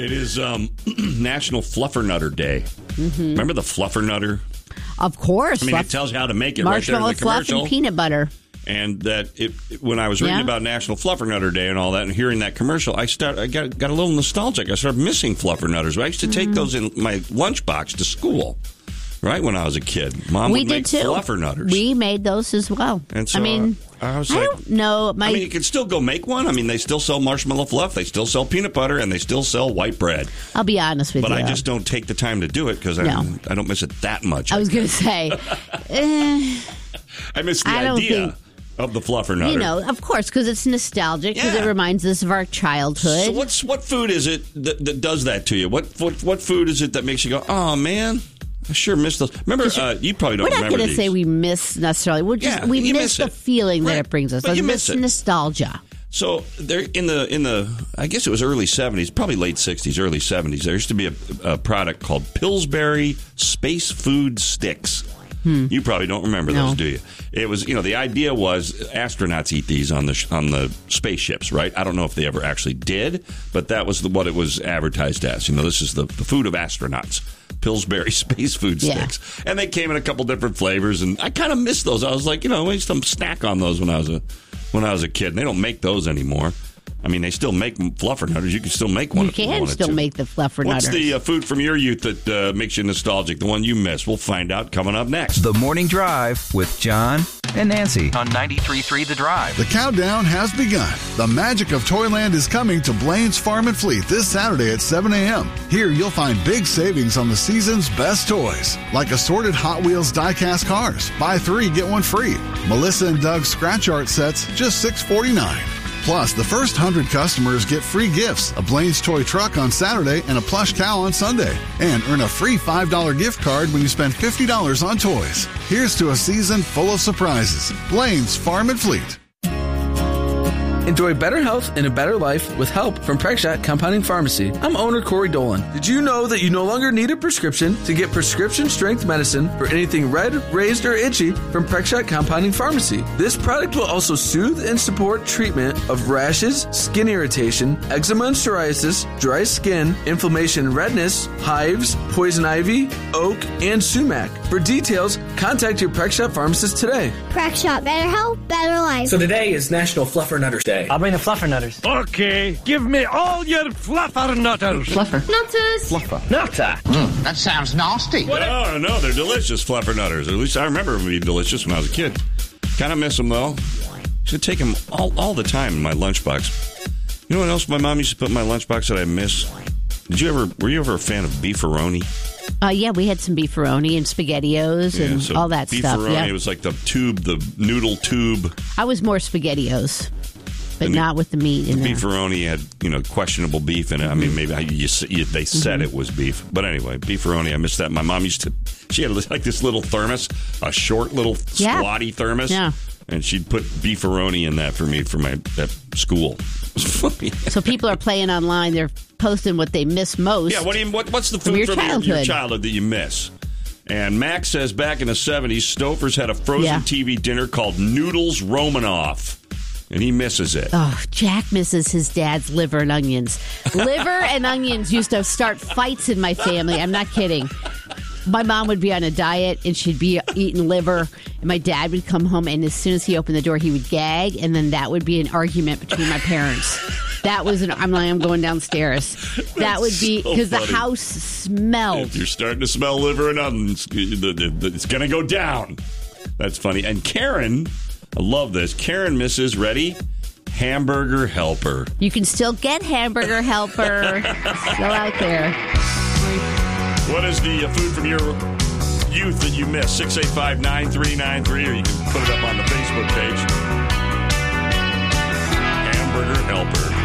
It is National Fluffernutter Day. Mm-hmm. Remember the Fluffernutter? Of course. I mean, it tells you how to make it right there in marshmallow the commercial. fluff and peanut butter. And that when I was reading about National Fluffernutter Day and all that, and hearing that commercial, I got a little nostalgic. I started missing Fluffernutters. I used to take those in my lunchbox to school, right when I was a kid. Mom would make Fluffernutters. We made those as well. And so I was I don't know. you could still go make one. I mean, they still sell marshmallow fluff, they still sell peanut butter, and they still sell white bread. I'll be honest with you. But I just don't take the time to do it because I don't miss it that much. I was going to say. I miss the idea of the Fluffernutter. You know, of course, because it's nostalgic, because it reminds us of our childhood. So what food is it that does that to you? What food is it that makes you go, oh, man, I sure miss those. Remember, you probably don't remember these. We're not going to say we miss necessarily. We miss the feeling that it brings us. You miss nostalgia. So there in the I guess it was early 70s, probably late 60s, early 70s, there used to be a product called Pillsbury Space Food Sticks. You probably don't remember those, do you? It was, the idea was astronauts eat these on the spaceships, right? I don't know if they ever actually did, but that was what it was advertised as. This is the food of astronauts. Pillsbury Space Food Sticks. And they came in a couple different flavors, and I kind of missed those. I was like, I used to snack on those when I was a kid. And they don't make those anymore. I mean, they still make Fluffernutters. You can still make one if you wanted to. You can still make the Fluffernutters. What's the food from your youth that makes you nostalgic, the one you miss? We'll find out coming up next. The Morning Drive with John and Nancy on 93.3 The Drive. The countdown has begun. The magic of Toyland is coming to Blaine's Farm and Fleet this Saturday at 7 a.m. Here you'll find big savings on the season's best toys, like assorted Hot Wheels die-cast cars. Buy 3, get 1 free. Melissa and Doug's scratch art sets, just $6.49. Plus, the first 100 customers get free gifts, a Blaine's toy truck on Saturday and a plush cow on Sunday. And earn a free $5 gift card when you spend $50 on toys. Here's to a season full of surprises. Blaine's Farm and Fleet. Enjoy better health and a better life with help from Prexshot Compounding Pharmacy. I'm owner Corey Dolan. Did you know that you no longer need a prescription to get prescription-strength medicine for anything red, raised, or itchy from Prexshot Compounding Pharmacy? This product will also soothe and support treatment of rashes, skin irritation, eczema and psoriasis, dry skin, inflammation and redness, hives, poison ivy, oak, and sumac. For details, contact your Prexshot pharmacist today. Prexshot, better health, better life. So today is National Fluffernutters Day. I'll bring the Fluffernutters. Okay, give me all your Fluffernutters. Nutters. Nutter. That sounds nasty. No, they're delicious Fluffernutters. At least I remember them being delicious when I was a kid. Kind of miss them, though. Should take them all the time in my lunchbox. You know what else my mom used to put in my lunchbox that I miss? Were you ever a fan of beefaroni? Yeah, we had some beefaroni and SpaghettiOs and all that stuff. Beefaroni, it was like the noodle tube. I was more SpaghettiOs, but not with the meat in there. Beefaroni had, questionable beef in it. I mean, maybe they said it was beef. But anyway, beefaroni, I missed that. My mom she had like this little thermos, a short little squatty thermos. Yeah. And she'd put beefaroni in that for me at school. It was funny. So people are playing online. They're posting what they miss most. Yeah, what's the food from your childhood that you miss? And Max says back in the 70s, Stouffer's had a frozen TV dinner called Noodles Romanoff. And he misses it. Oh, Jack misses his dad's liver and onions. Liver and onions used to start fights in my family. I'm not kidding. My mom would be on a diet, and she'd be eating liver, and my dad would come home, and as soon as he opened the door, he would gag, and then that would be an argument between my parents. That was I'm going downstairs. That would be because the house smelled. If you're starting to smell liver and onions, it's going to go down. That's funny. And Karen, I love this. Karen misses, ready? Hamburger Helper. You can still get Hamburger Helper. Still out there. What is the food from your youth that you miss? 685-9393, or you can put it up on the Facebook page. Hamburger Helper.